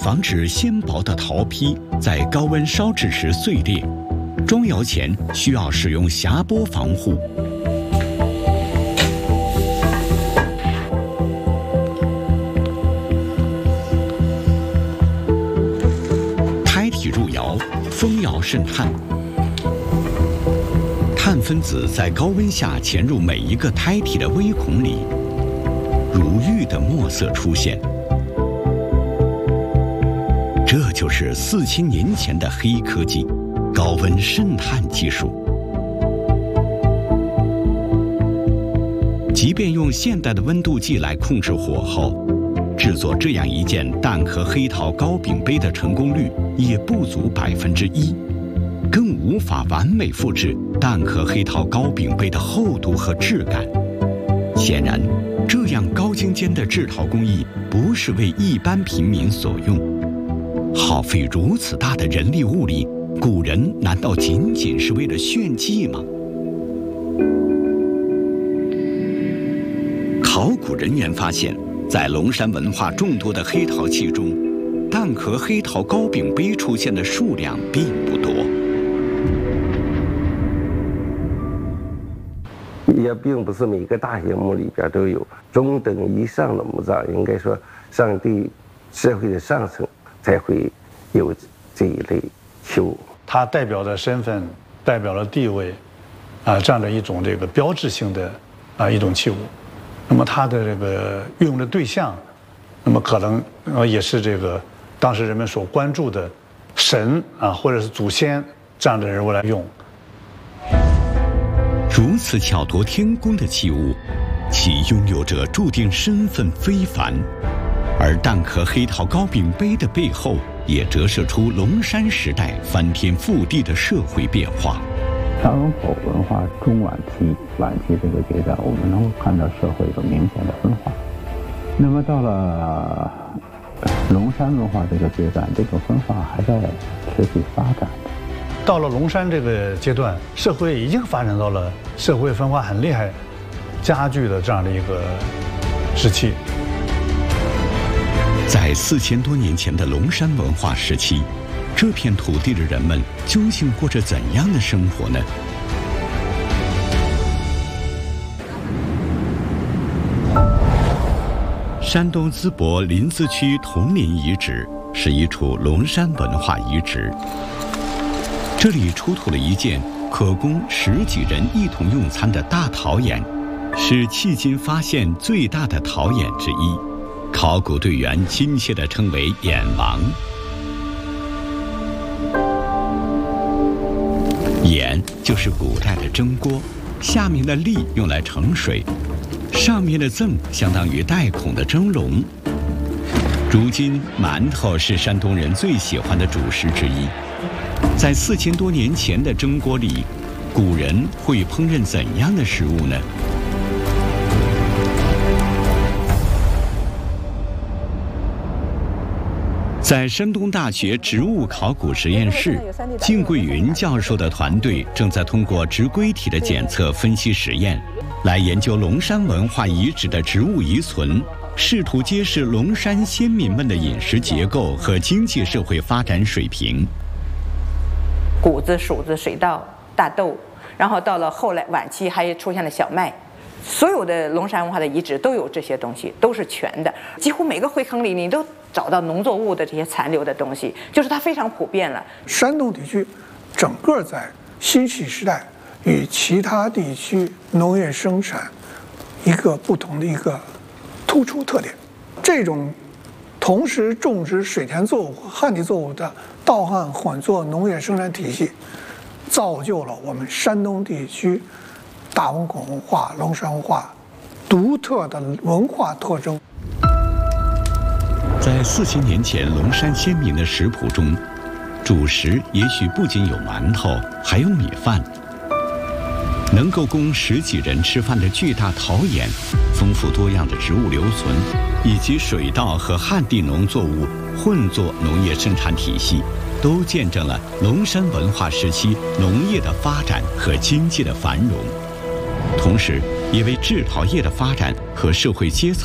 防止纤薄的陶坯在高温烧制时碎裂，装窑前需要使用匣钵防护。胎体入窑，封窑渗碳。碳分子在高温下潜入每一个胎体的微孔里，如玉的墨色出现。这就是4000年前的黑科技——高温渗碳技术。即便用现代的温度计来控制火候，制作这样一件蛋壳黑陶高柄杯的成功率也不足1%，更无法完美复制蛋壳黑陶高柄杯的厚度和质感。显然，这样高精尖的制陶工艺不是为一般平民所用。耗费如此大的人力物力，古人难道仅仅是为了炫技吗？考古人员发现，在龙山文化众多的黑陶器中，蛋壳黑陶高柄杯出现的数量并不多。 也并不是每个大型墓里边都有，中等以上的墓葬，应该说上帝社会的上层才会有这一类器物。 它代表的身份，代表了地位，这样的一种这个标志性的一种器物。那么它的这个运用的对象，那么可能也是这个当时人们所关注的神或者是祖先这样的人物来用。 如此巧夺天工的器物，其拥有者注定身份非凡。而蛋壳黑陶高柄杯的背后，也折射出龙山时代翻天覆地的社会变化。 山口文化中晚期这个阶段，我们能够看到社会有明显的分化。那么到了龙山文化这个阶段，这种分化还在持续发展。 到了龙山这个阶段，社会已经发展到了社会分化很厉害、加剧的这样的一个时期。 在4000多年前的龙山文化时期，这片土地的人们究竟过着怎样的生活呢？山东淄博临淄区铜陵遗址是一处龙山文化遗址。这里出土了一件可供10几人一同用餐的大陶眼，是迄今发现最大的陶眼之一。考古队员亲切地称为眼王。眼就是古代的蒸锅，下面的沥用来盛水，上面的甑相当于带孔的蒸笼。如今馒头是山东人最喜欢的主食之一。在4000多年前的蒸锅里，古人会烹饪怎样的食物呢？在山东大学植物考古实验室，靳桂云教授的团队正在通过植硅体的检测分析实验，来研究龙山文化遗址的植物遗存，试图揭示龙山先民们的饮食结构和经济社会发展水平。 谷子、黍子、水稻、大豆，然后到了后来晚期还出现了小麦。所有的龙山文化的遗址都有这些东西，都是全的。几乎每个灰坑里你都找到农作物的这些残留的东西，就是它非常普遍了。 山东地区整个在新石器时代与其他地区农业生产一个不同的一个突出特点。这种同时种植水田作物和旱地作物的稻旱混作农业生产体系，造就了我们山东地区大文孔文化、龙山文化独特的文化特征。 在4000年前龙山先民的食谱中，主食也许不仅有馒头，还有米饭。能够供10几人吃饭的巨大陶眼，丰富多样的植物留存，以及水稻和旱地农作物混作农业生产体系，都见证了龙山文化时期农业的发展和经济的繁荣，同时也为制陶业的发展和社会阶层